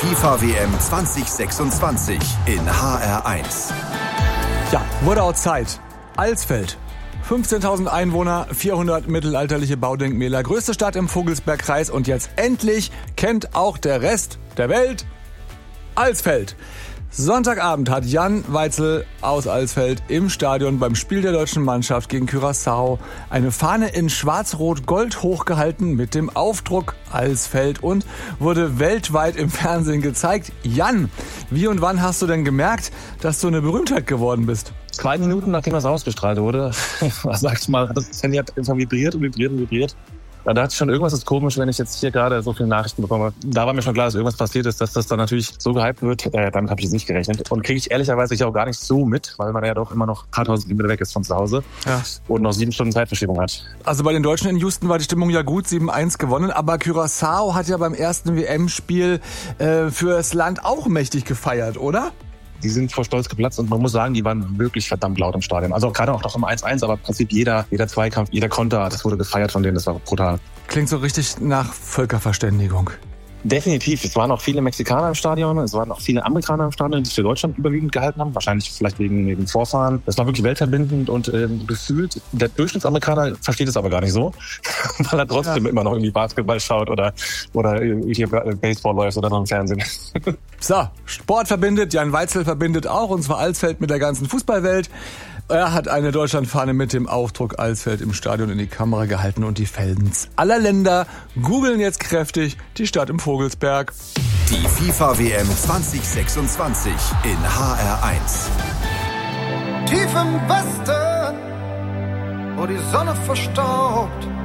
FIFA-WM 2026 in HR1. Ja, wurde auch Zeit. Alsfeld. 15.000 Einwohner, 400 mittelalterliche Baudenkmäler, größte Stadt im Vogelsbergkreis und jetzt endlich kennt auch der Rest der Welt Alsfeld. Sonntagabend hat Jan Weitzel aus Alsfeld im Stadion beim Spiel der deutschen Mannschaft gegen Curaçao eine Fahne in Schwarz-Rot-Gold hochgehalten mit dem Aufdruck Alsfeld und wurde weltweit im Fernsehen gezeigt. Jan, wie und wann hast du denn gemerkt, dass du eine Berühmtheit geworden bist? 2 Minuten, nachdem das ausgestrahlt wurde, sag ich mal, das Handy hat einfach vibriert. Da dachte ich schon, irgendwas ist komisch, wenn ich jetzt hier gerade so viele Nachrichten bekomme. Da war mir schon klar, dass irgendwas passiert ist, dass das dann natürlich so gehypt wird. Damit habe ich jetzt nicht gerechnet. Und kriege ich ehrlicherweise auch gar nicht so mit, weil man ja doch immer noch ein paar tausend Kilometer weg ist von zu Hause. Ja. Und noch 7 Stunden Zeitverschiebung hat. Also bei den Deutschen in Houston war die Stimmung ja gut, 7-1 gewonnen. Aber Curaçao hat ja beim ersten WM-Spiel für das Land auch mächtig gefeiert, oder? Die sind vor Stolz geplatzt und man muss sagen, die waren wirklich verdammt laut im Stadion. Also gerade auch noch im 1-1, aber im Prinzip jeder Zweikampf, jeder Konter, das wurde gefeiert von denen, das war brutal. Klingt so richtig nach Völkerverständigung. Definitiv. Es waren auch viele Mexikaner im Stadion, es waren auch viele Amerikaner im Stadion, die für Deutschland überwiegend gehalten haben. Wahrscheinlich vielleicht wegen Vorfahren. Das war wirklich weltverbindend und gefühlt, der Durchschnittsamerikaner versteht es aber gar nicht so, weil er trotzdem immer noch irgendwie Basketball schaut oder hier Baseball läuft oder noch im Fernsehen. So, Sport verbindet, Jan Weitzel verbindet auch, und zwar Alsfeld mit der ganzen Fußballwelt. Er hat eine Deutschlandfahne mit dem Aufdruck Alsfeld im Stadion in die Kamera gehalten und die Fans aller Länder googeln jetzt kräftig die Stadt im Vogelsberg. Die FIFA-WM 2026 in HR1. Tief im Westen, wo die Sonne verstaubt,